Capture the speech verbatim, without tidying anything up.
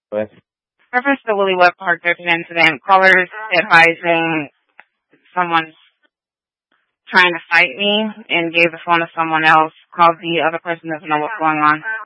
But Reference to Willie Webb Park, there's an incident. Callers advising someone's trying to fight me and gave the phone to someone else. Called the other person, doesn't know what's going on.